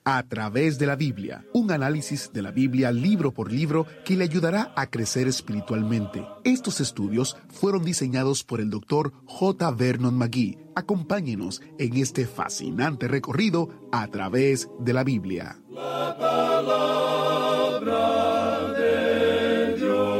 A través de la Biblia, un análisis de la Biblia libro por libro que le ayudará a crecer espiritualmente. Estos estudios fueron diseñados por el Dr. J. Vernon McGee. Acompáñenos en este fascinante recorrido a través de la Biblia. La palabra de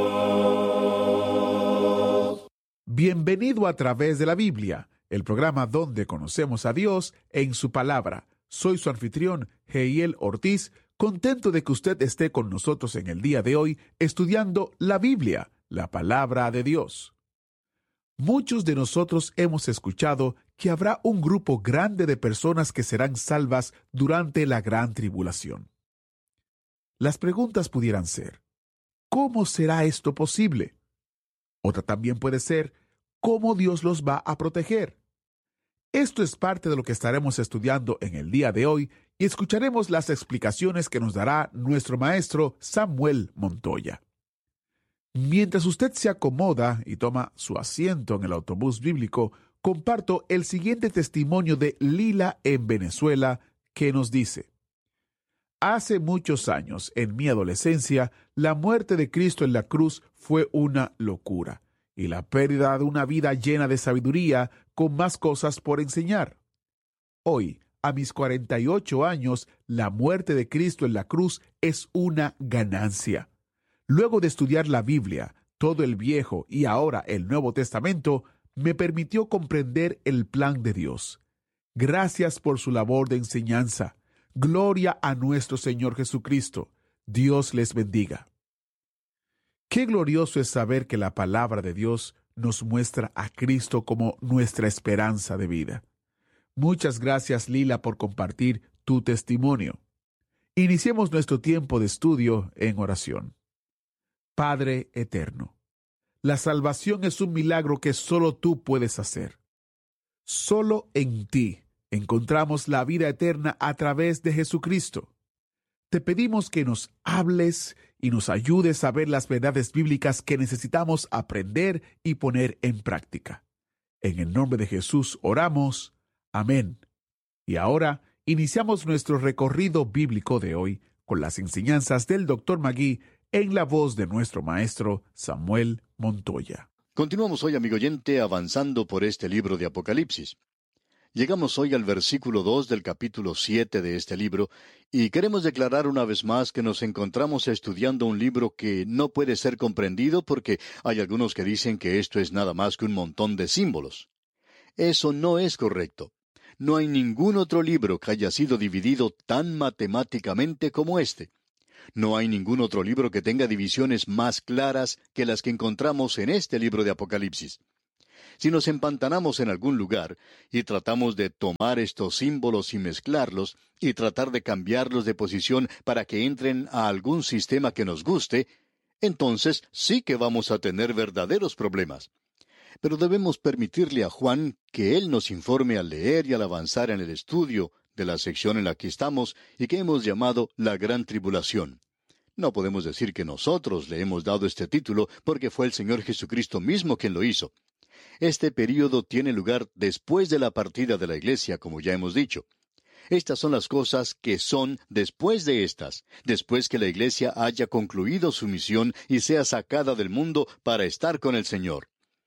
Dios. Bienvenido a través de la Biblia, el programa donde conocemos a Dios en su palabra. Soy su anfitrión, Heiel Ortiz, contento de que usted esté con nosotros en el día de hoy estudiando la Biblia, la palabra de Dios. Muchos de nosotros hemos escuchado que habrá un grupo grande de personas que serán salvas durante la gran tribulación. Las preguntas pudieran ser, ¿cómo será esto posible? Otra también puede ser, ¿cómo Dios los va a proteger? Esto es parte de lo que estaremos estudiando en el día de hoy y escucharemos las explicaciones que nos dará nuestro maestro Samuel Montoya. Mientras usted se acomoda y toma su asiento en el autobús bíblico, comparto el siguiente testimonio de Lila en Venezuela que nos dice: hace muchos años, en mi adolescencia, la muerte de Cristo en la cruz fue una locura y la pérdida de una vida llena de sabiduría con más cosas por enseñar. Hoy, a mis 48 años, la muerte de Cristo en la cruz es una ganancia. Luego de estudiar la Biblia, todo el Viejo y ahora el Nuevo Testamento, me permitió comprender el plan de Dios. Gracias por su labor de enseñanza. Gloria a nuestro Señor Jesucristo. Dios les bendiga. Qué glorioso es saber que la palabra de Dios nos muestra a Cristo como nuestra esperanza de vida. Muchas gracias, Lila, por compartir tu testimonio. Iniciemos nuestro tiempo de estudio en oración. Padre eterno, la salvación es un milagro que solo tú puedes hacer. Solo en ti encontramos la vida eterna a través de Jesucristo. Te pedimos que nos hables y nos ayudes a ver las verdades bíblicas que necesitamos aprender y poner en práctica. En el nombre de Jesús oramos. Amén. Y ahora iniciamos nuestro recorrido bíblico de hoy con las enseñanzas del Dr. McGee en la voz de nuestro maestro Samuel Montoya. Continuamos hoy, amigo oyente, avanzando por este libro de Apocalipsis. Llegamos hoy al versículo 2 del capítulo 7 de este libro, y queremos declarar una vez más que nos encontramos estudiando un libro que no puede ser comprendido porque hay algunos que dicen que esto es nada más que un montón de símbolos. Eso no es correcto. No hay ningún otro libro que haya sido dividido tan matemáticamente como este. No hay ningún otro libro que tenga divisiones más claras que las que encontramos en este libro de Apocalipsis. Si nos empantanamos en algún lugar y tratamos de tomar estos símbolos y mezclarlos y tratar de cambiarlos de posición para que entren a algún sistema que nos guste, entonces sí que vamos a tener verdaderos problemas. Pero debemos permitirle a Juan que él nos informe al leer y al avanzar en el estudio de la sección en la que estamos y que hemos llamado la Gran Tribulación. No podemos decir que nosotros le hemos dado este título porque fue el Señor Jesucristo mismo quien lo hizo. Este período tiene lugar después de la partida de la iglesia, como ya hemos dicho. Estas son las cosas que son después de estas, después que la iglesia haya concluido su misión y sea sacada del mundo para estar con el Señor.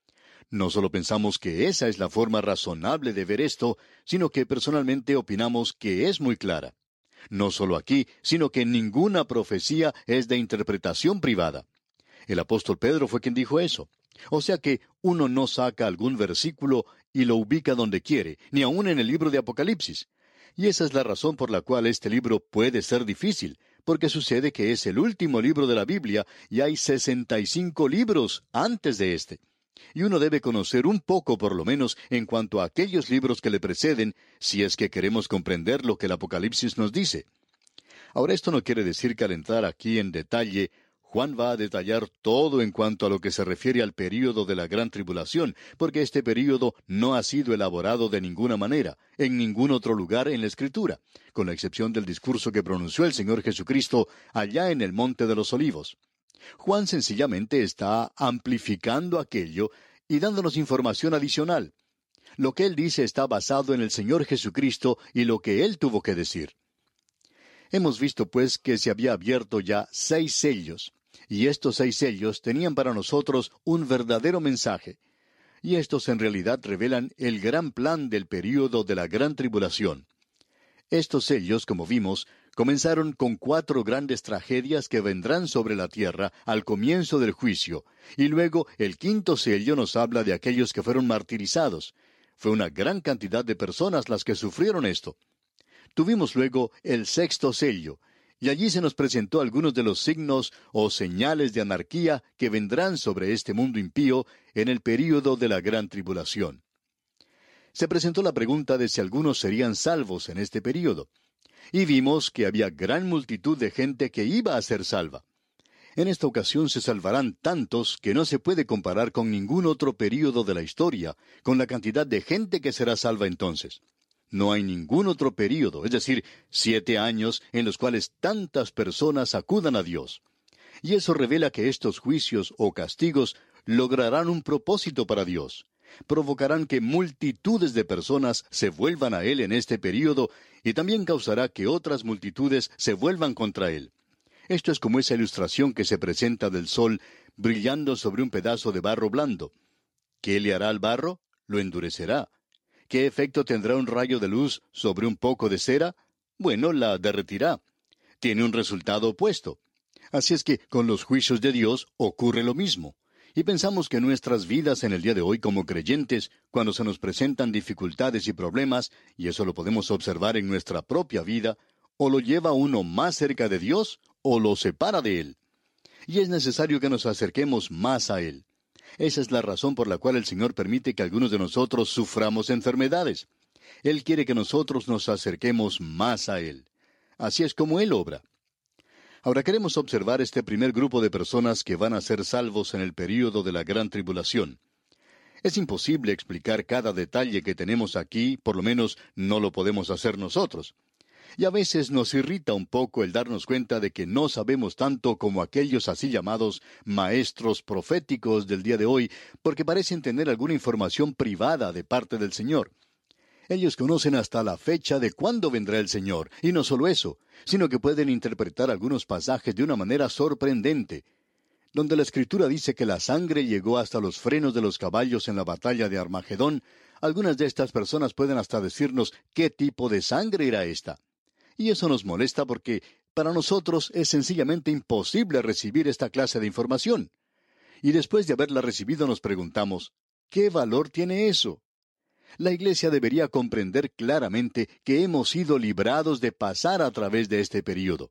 No solo pensamos que esa es la forma razonable de ver esto, sino que personalmente opinamos que es muy clara. No solo aquí, sino que ninguna profecía es de interpretación privada. El apóstol Pedro fue quien dijo eso. O sea que uno no saca algún versículo y lo ubica donde quiere, ni aun en el libro de Apocalipsis. Y esa es la razón por la cual este libro puede ser difícil, porque sucede que es el último libro de la Biblia y hay 65 libros antes de este. Y uno debe conocer un poco, por lo menos, en cuanto a aquellos libros que le preceden, si es que queremos comprender lo que el Apocalipsis nos dice. Ahora, esto no quiere decir que al entrar aquí en detalle, Juan va a detallar todo en cuanto a lo que se refiere al período de la Gran Tribulación, porque este período no ha sido elaborado de ninguna manera, en ningún otro lugar en la Escritura, con la excepción del discurso que pronunció el Señor Jesucristo allá en el Monte de los Olivos. Juan sencillamente está amplificando aquello y dándonos información adicional. Lo que él dice está basado en el Señor Jesucristo y lo que él tuvo que decir. Hemos visto, pues, que se había abierto ya 6 sellos, y estos 6 sellos tenían para nosotros un verdadero mensaje. Y estos en realidad revelan el gran plan del período de la gran tribulación. Estos sellos, como vimos, comenzaron con 4 grandes tragedias que vendrán sobre la tierra al comienzo del juicio, y luego el 5.º sello nos habla de aquellos que fueron martirizados. Fue una gran cantidad de personas las que sufrieron esto. Tuvimos luego el 6.º sello, y allí se nos presentó algunos de los signos o señales de anarquía que vendrán sobre este mundo impío en el período de la gran tribulación. Se presentó la pregunta de si algunos serían salvos en este período, y vimos que había gran multitud de gente que iba a ser salva. En esta ocasión se salvarán tantos que no se puede comparar con ningún otro período de la historia, con la cantidad de gente que será salva entonces. No hay ningún otro período, es decir, 7 años en los cuales tantas personas acudan a Dios. Y eso revela que estos juicios o castigos lograrán un propósito para Dios. Provocarán que multitudes de personas se vuelvan a Él en este período y también causará que otras multitudes se vuelvan contra Él. Esto es como esa ilustración que se presenta del sol brillando sobre un pedazo de barro blando. ¿Qué le hará al barro? Lo endurecerá. ¿Qué efecto tendrá un rayo de luz sobre un poco de cera? Bueno, la derretirá. Tiene un resultado opuesto. Así es que con los juicios de Dios ocurre lo mismo. Y pensamos que nuestras vidas en el día de hoy como creyentes, cuando se nos presentan dificultades y problemas, y eso lo podemos observar en nuestra propia vida, o lo lleva a uno más cerca de Dios, o lo separa de Él. Y es necesario que nos acerquemos más a Él. Esa es la razón por la cual el Señor permite que algunos de nosotros suframos enfermedades. Él quiere que nosotros nos acerquemos más a Él. Así es como Él obra. Ahora queremos observar este primer grupo de personas que van a ser salvos en el período de la gran tribulación. Es imposible explicar cada detalle que tenemos aquí, por lo menos no lo podemos hacer nosotros. Y a veces nos irrita un poco el darnos cuenta de que no sabemos tanto como aquellos así llamados maestros proféticos del día de hoy, porque parecen tener alguna información privada de parte del Señor. Ellos conocen hasta la fecha de cuándo vendrá el Señor, y no solo eso, sino que pueden interpretar algunos pasajes de una manera sorprendente. Donde la Escritura dice que la sangre llegó hasta los frenos de los caballos en la batalla de Armagedón, algunas de estas personas pueden hasta decirnos qué tipo de sangre era esta. Y eso nos molesta porque para nosotros es sencillamente imposible recibir esta clase de información. Y después de haberla recibido nos preguntamos, ¿qué valor tiene eso? La Iglesia debería comprender claramente que hemos sido librados de pasar a través de este período.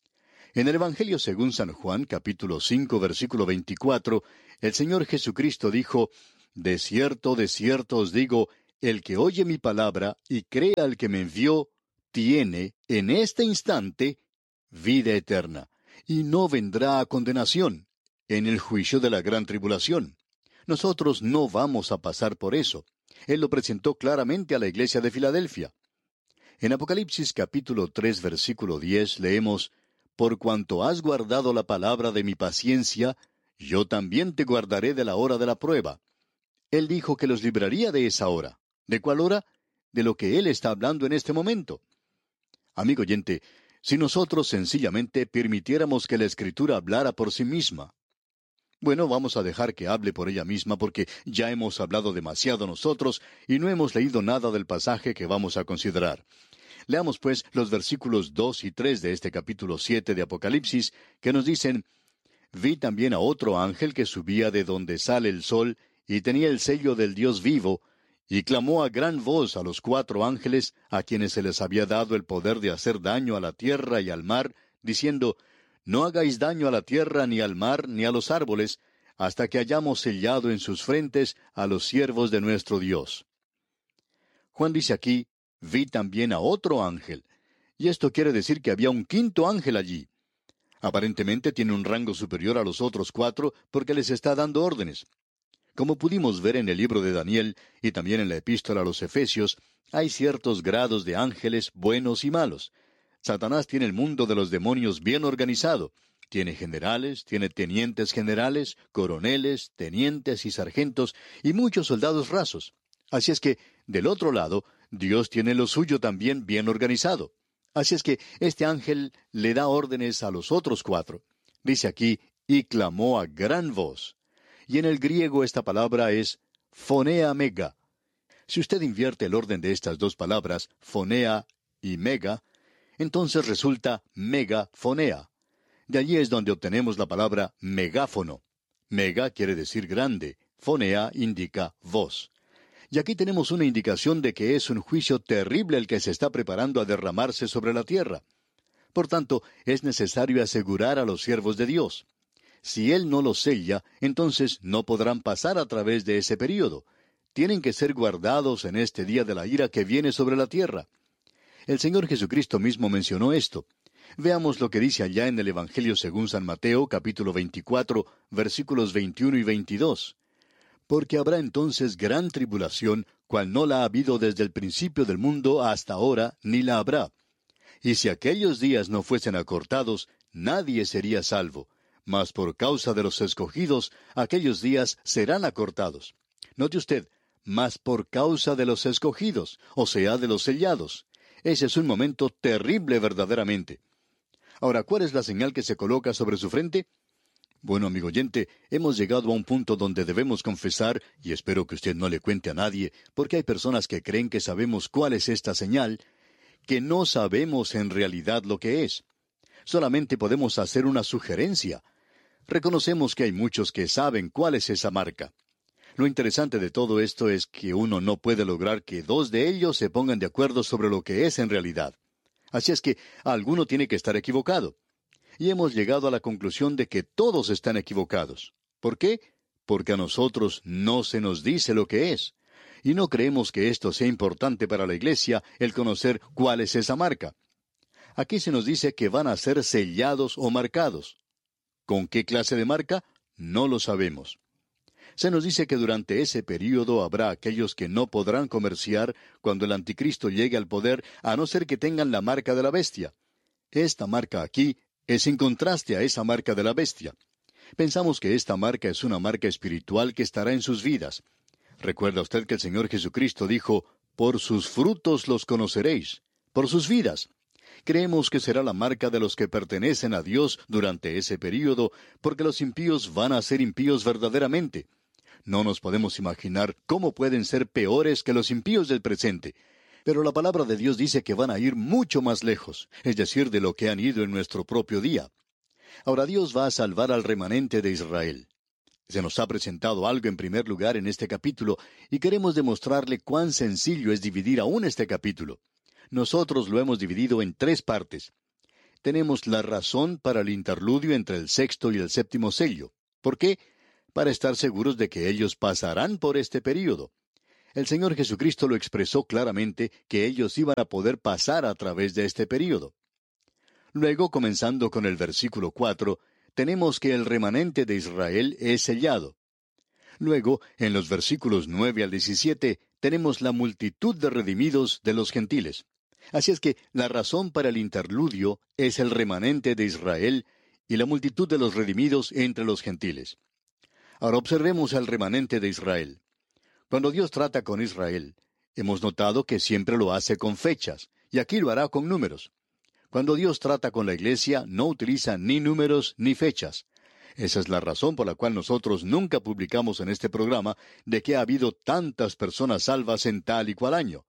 En el Evangelio según San Juan, capítulo 5, versículo 24, el Señor Jesucristo dijo, de cierto os digo, el que oye mi palabra y crea al que me envió, tiene, en este instante, vida eterna, y no vendrá a condenación, en el juicio de la gran tribulación. Nosotros no vamos a pasar por eso. Él lo presentó claramente a la iglesia de Filadelfia. En Apocalipsis capítulo 3, versículo 10, leemos, por cuanto has guardado la palabra de mi paciencia, yo también te guardaré de la hora de la prueba. Él dijo que los libraría de esa hora. ¿De cuál hora? De lo que Él está hablando en este momento. Amigo oyente, si nosotros sencillamente permitiéramos que la Escritura hablara por sí misma. Bueno, vamos a dejar que hable por ella misma porque ya hemos hablado demasiado nosotros y no hemos leído nada del pasaje que vamos a considerar. Leamos pues los versículos 2 y 3 de este capítulo 7 de Apocalipsis, que nos dicen, vi también a otro ángel que subía de donde sale el sol, y tenía el sello del Dios vivo, y clamó a gran voz a los 4 ángeles, a quienes se les había dado el poder de hacer daño a la tierra y al mar, diciendo, no hagáis daño a la tierra, ni al mar, ni a los árboles, hasta que hayamos sellado en sus frentes a los siervos de nuestro Dios. Juan dice aquí, vi también a otro ángel, y esto quiere decir que había un 5.º ángel allí. Aparentemente tiene un rango superior a los otros 4 porque les está dando órdenes. Como pudimos ver en el libro de Daniel y también en la epístola a los Efesios, hay ciertos grados de ángeles buenos y malos. Satanás tiene el mundo de los demonios bien organizado. Tiene generales, tiene tenientes generales, coroneles, tenientes y sargentos, y muchos soldados rasos. Así es que, del otro lado, Dios tiene lo suyo también bien organizado. Así es que este ángel le da órdenes a los otros 4. Dice aquí, y clamó a gran voz. Y en el griego esta palabra es phonea mega. Si usted invierte el orden de estas dos palabras, phonea y mega, entonces resulta megafonea. De allí es donde obtenemos la palabra megáfono. Mega quiere decir grande, fonea indica voz. Y aquí tenemos una indicación de que es un juicio terrible el que se está preparando a derramarse sobre la tierra. Por tanto, es necesario asegurar a los siervos de Dios. Si Él no los sella, entonces no podrán pasar a través de ese período. Tienen que ser guardados en este día de la ira que viene sobre la tierra. El Señor Jesucristo mismo mencionó esto. Veamos lo que dice allá en el Evangelio según San Mateo, capítulo 24, versículos 21 y 22. Porque habrá entonces gran tribulación, cual no la ha habido desde el principio del mundo hasta ahora, ni la habrá. Y si aquellos días no fuesen acortados, nadie sería salvo. Mas por causa de los escogidos, aquellos días serán acortados. Note usted, mas por causa de los escogidos, o sea, de los sellados. Ese es un momento terrible verdaderamente. Ahora, ¿cuál es la señal que se coloca sobre su frente? Bueno, amigo oyente, hemos llegado a un punto donde debemos confesar, y espero que usted no le cuente a nadie, porque hay personas que creen que sabemos cuál es esta señal, que no sabemos en realidad lo que es. Solamente podemos hacer una sugerencia. Reconocemos que hay muchos que saben cuál es esa marca. Lo interesante de todo esto es que uno no puede lograr que dos de ellos se pongan de acuerdo sobre lo que es en realidad. Así es que alguno tiene que estar equivocado. Y hemos llegado a la conclusión de que todos están equivocados. ¿Por qué? Porque a nosotros no se nos dice lo que es. Y no creemos que esto sea importante para la Iglesia, el conocer cuál es esa marca. Aquí se nos dice que van a ser sellados o marcados. ¿Con qué clase de marca? No lo sabemos. Se nos dice que durante ese período habrá aquellos que no podrán comerciar cuando el anticristo llegue al poder, a no ser que tengan la marca de la bestia. Esta marca aquí es en contraste a esa marca de la bestia. Pensamos que esta marca es una marca espiritual que estará en sus vidas. Recuerda usted que el Señor Jesucristo dijo, por sus frutos los conoceréis, por sus vidas. Creemos que será la marca de los que pertenecen a Dios durante ese período, porque los impíos van a ser impíos verdaderamente. No nos podemos imaginar cómo pueden ser peores que los impíos del presente. Pero la palabra de Dios dice que van a ir mucho más lejos, es decir, de lo que han ido en nuestro propio día. Ahora Dios va a salvar al remanente de Israel. Se nos ha presentado algo en primer lugar en este capítulo, y queremos demostrarle cuán sencillo es dividir aún este capítulo. Nosotros lo hemos dividido en 3 partes. Tenemos la razón para el interludio entre el 6º y el 7º sello. ¿Por qué? Para estar seguros de que ellos pasarán por este período. El Señor Jesucristo lo expresó claramente que ellos iban a poder pasar a través de este período. Luego, comenzando con el versículo 4, tenemos que el remanente de Israel es sellado. Luego, en los versículos 9 al 17, tenemos la multitud de redimidos de los gentiles. Así es que la razón para el interludio es el remanente de Israel y la multitud de los redimidos entre los gentiles. Ahora observemos al remanente de Israel. Cuando Dios trata con Israel, hemos notado que siempre lo hace con fechas, y aquí lo hará con números. Cuando Dios trata con la iglesia, no utiliza ni números ni fechas. Esa es la razón por la cual nosotros nunca publicamos en este programa de que ha habido tantas personas salvas en tal y cual año.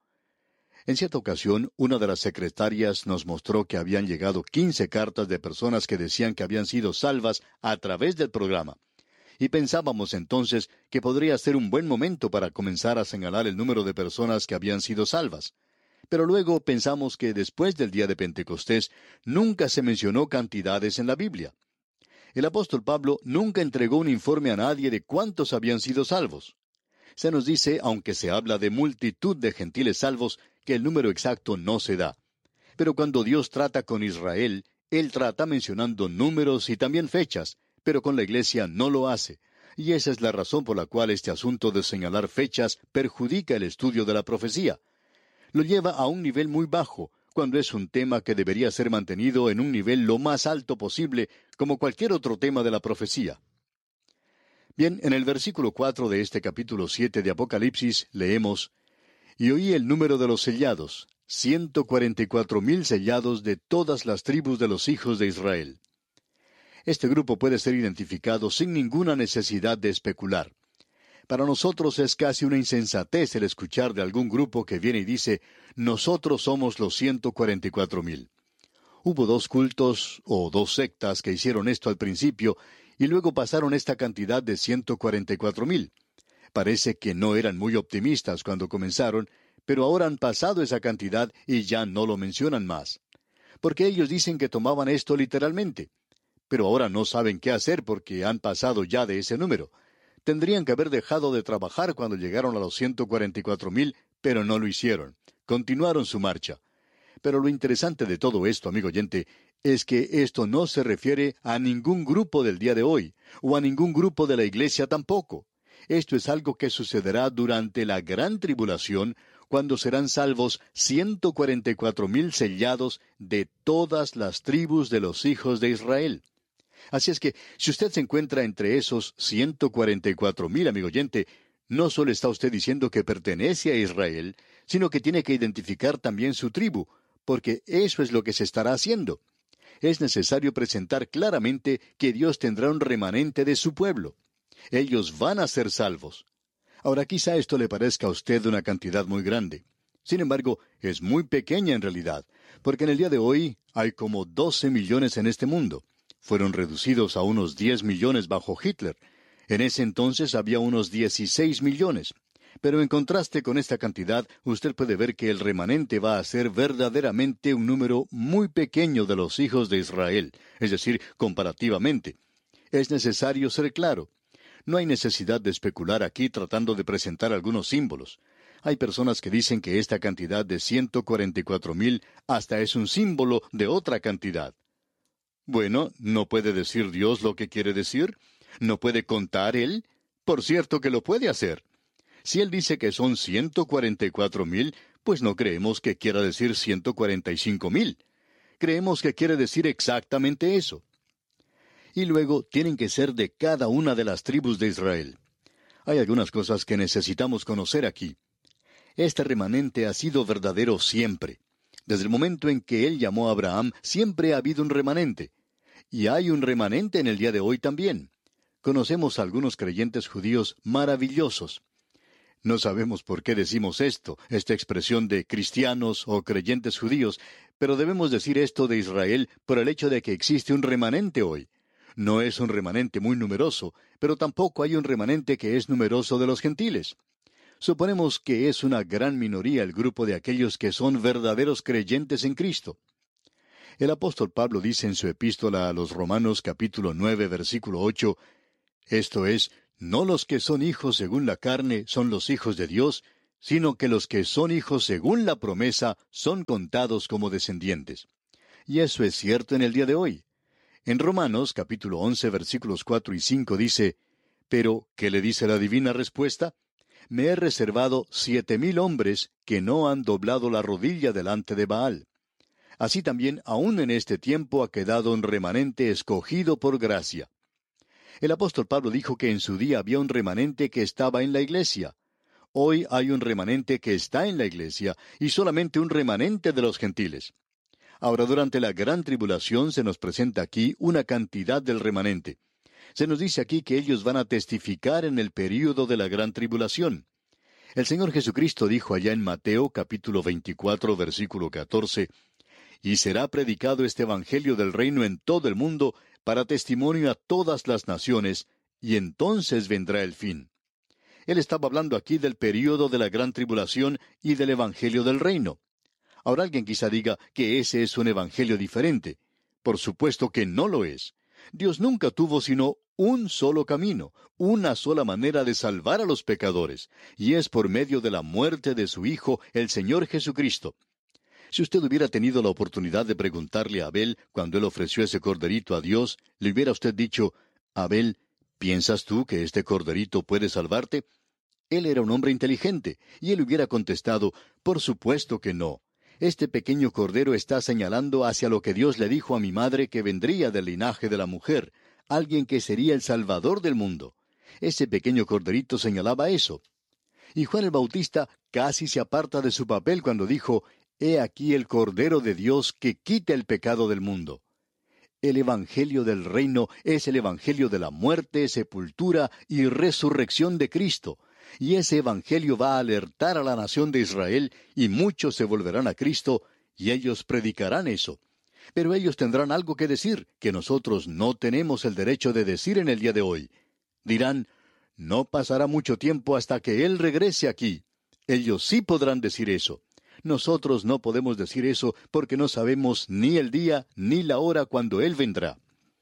En cierta ocasión, una de las secretarias nos mostró que habían llegado 15 cartas de personas que decían que habían sido salvas a través del programa. Y pensábamos entonces que podría ser un buen momento para comenzar a señalar el número de personas que habían sido salvas. Pero luego pensamos que después del día de Pentecostés nunca se mencionó cantidades en la Biblia. El apóstol Pablo nunca entregó un informe a nadie de cuántos habían sido salvos. Se nos dice, aunque se habla de multitud de gentiles salvos, que el número exacto no se da. Pero cuando Dios trata con Israel, Él trata mencionando números y también fechas, pero con la iglesia no lo hace. Y esa es la razón por la cual este asunto de señalar fechas perjudica el estudio de la profecía. Lo lleva a un nivel muy bajo, cuando es un tema que debería ser mantenido en un nivel lo más alto posible, como cualquier otro tema de la profecía. Bien, en el versículo 4 de este capítulo 7 de Apocalipsis leemos, «Y oí el número de los sellados, 144,000 sellados de todas las tribus de los hijos de Israel. Este grupo puede ser identificado sin ninguna necesidad de especular. Para nosotros es casi una insensatez el escuchar de algún grupo que viene y dice, nosotros somos los 144,000. Hubo 2 cultos o 2 sectas que hicieron esto al principio y luego pasaron esta cantidad de 144,000. Parece que no eran muy optimistas cuando comenzaron, pero ahora han pasado esa cantidad y ya no lo mencionan más. Porque ellos dicen que tomaban esto literalmente. Pero ahora no saben qué hacer porque han pasado ya de ese número. Tendrían que haber dejado de trabajar cuando llegaron a los 144,000, pero no lo hicieron. Continuaron su marcha. Pero lo interesante de todo esto, amigo oyente, es que esto no se refiere a ningún grupo del día de hoy, o a ningún grupo de la iglesia tampoco. Esto es algo que sucederá durante la gran tribulación, cuando serán salvos 144,000 sellados de todas las tribus de los hijos de Israel. Así es que, si usted se encuentra entre esos 144,000, amigo oyente, no solo está usted diciendo que pertenece a Israel, sino que tiene que identificar también su tribu, porque eso es lo que se estará haciendo. Es necesario presentar claramente que Dios tendrá un remanente de su pueblo. Ellos van a ser salvos. Ahora, quizá esto le parezca a usted una cantidad muy grande. Sin embargo, es muy pequeña en realidad, porque en el día de hoy hay como 12 millones en este mundo. Fueron reducidos a unos 10 millones bajo Hitler. En ese entonces había unos 16 millones. Pero en contraste con esta cantidad, usted puede ver que el remanente va a ser verdaderamente un número muy pequeño de los hijos de Israel, es decir, comparativamente. Es necesario ser claro. No hay necesidad de especular aquí tratando de presentar algunos símbolos. Hay personas que dicen que esta cantidad de 144,000 hasta es un símbolo de otra cantidad. Bueno, ¿no puede decir Dios lo que quiere decir? ¿No puede contar Él? Por cierto que lo puede hacer. Si Él dice que son 144,000, pues no creemos que quiera decir 145,000. Creemos que quiere decir exactamente eso. Y luego tienen que ser de cada una de las tribus de Israel. Hay algunas cosas que necesitamos conocer aquí. Este remanente ha sido verdadero siempre. Desde el momento en que Él llamó a Abraham, siempre ha habido un remanente. Y hay un remanente en el día de hoy también. Conocemos a algunos creyentes judíos maravillosos. No sabemos por qué decimos esto, esta expresión de cristianos o creyentes judíos, pero debemos decir esto de Israel por el hecho de que existe un remanente hoy. No es un remanente muy numeroso, pero tampoco hay un remanente que es numeroso de los gentiles. Suponemos que es una gran minoría el grupo de aquellos que son verdaderos creyentes en Cristo. El apóstol Pablo dice en su epístola a los Romanos capítulo 9, versículo 8, esto es, no los que son hijos según la carne son los hijos de Dios, sino que los que son hijos según la promesa son contados como descendientes. Y eso es cierto en el día de hoy. En Romanos capítulo 11, versículos 4 y 5 dice, pero, ¿qué le dice la divina respuesta? Me he reservado 7,000 hombres que no han doblado la rodilla delante de Baal. Así también, aún en este tiempo ha quedado un remanente escogido por gracia. El apóstol Pablo dijo que en su día había un remanente que estaba en la iglesia. Hoy hay un remanente que está en la iglesia y solamente un remanente de los gentiles. Ahora, durante la gran tribulación se nos presenta aquí una cantidad del remanente. Se nos dice aquí que ellos van a testificar en el período de la gran tribulación. El Señor Jesucristo dijo allá en Mateo capítulo 24, versículo 14, y será predicado este evangelio del reino en todo el mundo para testimonio a todas las naciones, y entonces vendrá el fin. Él estaba hablando aquí del período de la gran tribulación y del evangelio del reino. Ahora alguien quizá diga que ese es un evangelio diferente. Por supuesto que no lo es. Dios nunca tuvo sino un solo camino, una sola manera de salvar a los pecadores, y es por medio de la muerte de su Hijo, el Señor Jesucristo. Si usted hubiera tenido la oportunidad de preguntarle a Abel cuando él ofreció ese corderito a Dios, le hubiera usted dicho, Abel, ¿piensas tú que este corderito puede salvarte? Él era un hombre inteligente, y él hubiera contestado, por supuesto que no. Este pequeño cordero está señalando hacia lo que Dios le dijo a mi madre que vendría del linaje de la mujer, alguien que sería el Salvador del mundo. Ese pequeño corderito señalaba eso. Y Juan el Bautista casi se aparta de su papel cuando dijo, He aquí el Cordero de Dios que quita el pecado del mundo. El Evangelio del Reino es el Evangelio de la muerte, sepultura y resurrección de Cristo. Y ese Evangelio va a alertar a la nación de Israel, y muchos se volverán a Cristo, y ellos predicarán eso. Pero ellos tendrán algo que decir, que nosotros no tenemos el derecho de decir en el día de hoy. Dirán, no pasará mucho tiempo hasta que Él regrese aquí. Ellos sí podrán decir eso. Nosotros no podemos decir eso porque no sabemos ni el día ni la hora cuando Él vendrá.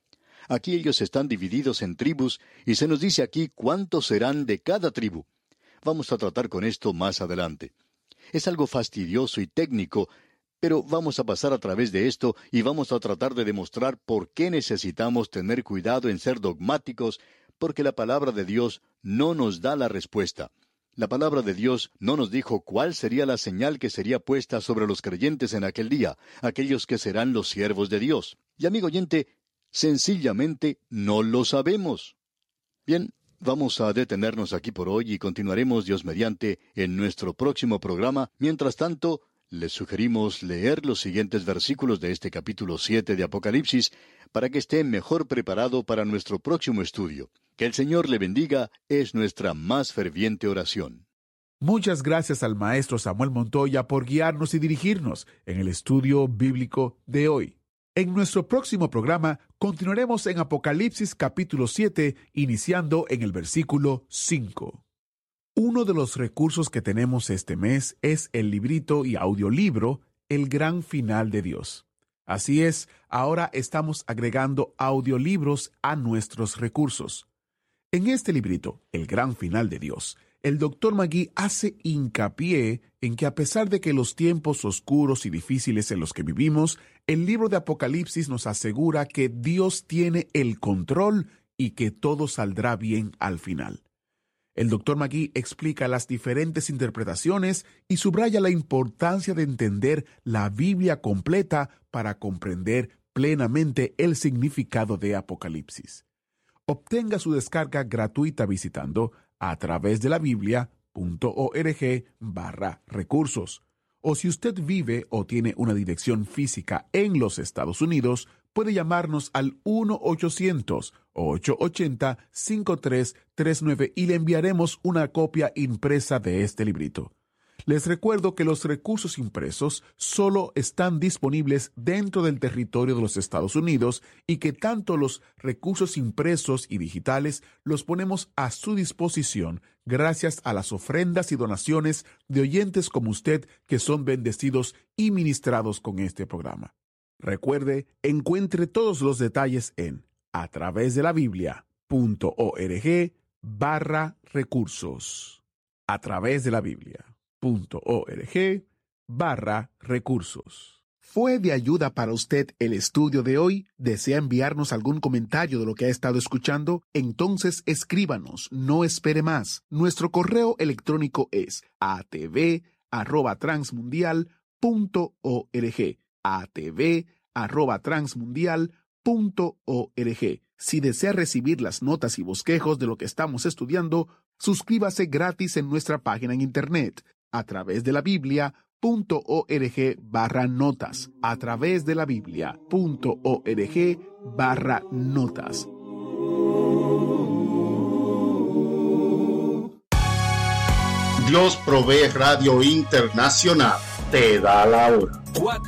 Aquí ellos están divididos en tribus y se nos dice aquí cuántos serán de cada tribu. Vamos a tratar con esto más adelante. Es algo fastidioso y técnico, pero vamos a pasar a través de esto y vamos a tratar de demostrar por qué necesitamos tener cuidado en ser dogmáticos, porque la palabra de Dios no nos da la respuesta. La palabra de Dios no nos dijo cuál sería la señal que sería puesta sobre los creyentes en aquel día, aquellos que serán los siervos de Dios. Y amigo oyente, sencillamente no lo sabemos. Bien, vamos a detenernos aquí por hoy y continuaremos, Dios mediante, en nuestro próximo programa. Mientras tanto, les sugerimos leer los siguientes versículos de este capítulo 7 de Apocalipsis para que esté mejor preparado para nuestro próximo estudio. Que el Señor le bendiga es nuestra más ferviente oración. Muchas gracias al maestro Samuel Montoya por guiarnos y dirigirnos en el estudio bíblico de hoy. En nuestro próximo programa continuaremos en Apocalipsis capítulo 7, iniciando en el versículo 5. Uno de los recursos que tenemos este mes es el librito y audiolibro El Gran Final de Dios. Así es, ahora estamos agregando audiolibros a nuestros recursos. En este librito, El Gran Final de Dios, el Dr. Magui hace hincapié en que a pesar de que los tiempos oscuros y difíciles en los que vivimos, el libro de Apocalipsis nos asegura que Dios tiene el control y que todo saldrá bien al final. El Dr. Magui explica las diferentes interpretaciones y subraya la importancia de entender la Biblia completa para comprender plenamente el significado de Apocalipsis. Obtenga su descarga gratuita visitando a través de la biblia.org/recursos. O si usted vive o tiene una dirección física en los Estados Unidos, puede llamarnos al 1-800-880-5339 y le enviaremos una copia impresa de este librito. Les recuerdo que los recursos impresos solo están disponibles dentro del territorio de los Estados Unidos y que tanto los recursos impresos y digitales los ponemos a su disposición gracias a las ofrendas y donaciones de oyentes como usted que son bendecidos y ministrados con este programa. Recuerde, encuentre todos los detalles en a través de la Biblia.org/recursos. A través de la Biblia.org/recursos. ¿Fue de ayuda para usted el estudio de hoy? ¿Desea enviarnos algún comentario de lo que ha estado escuchando? Entonces escríbanos, no espere más. Nuestro correo electrónico es atv@transmundial.org. atv@transmundial.org. Si desea recibir las notas y bosquejos de lo que estamos estudiando, suscríbase gratis en nuestra página en internet, a través de la Biblia.org/notas, a través de la Biblia.org/notas. Dios Provee Radio Internacional te da la hora.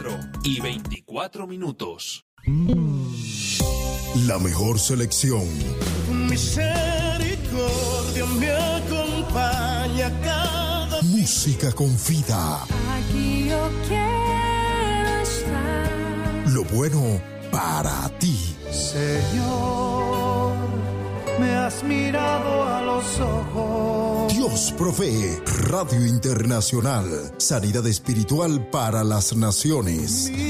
4:24. La mejor selección. Misericordia me acompaña cada Música con vida. Aquí yo quiero estar. Lo bueno para ti. Señor, me has mirado a los ojos. Dios Provee Radio Internacional. Sanidad espiritual para las naciones.